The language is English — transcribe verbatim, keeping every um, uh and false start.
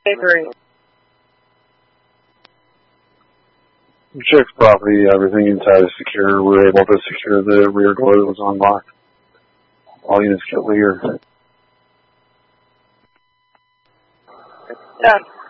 Agree. Checked property, everything inside is secure. We were able to secure the rear door that was unlocked. All units get clear. Done.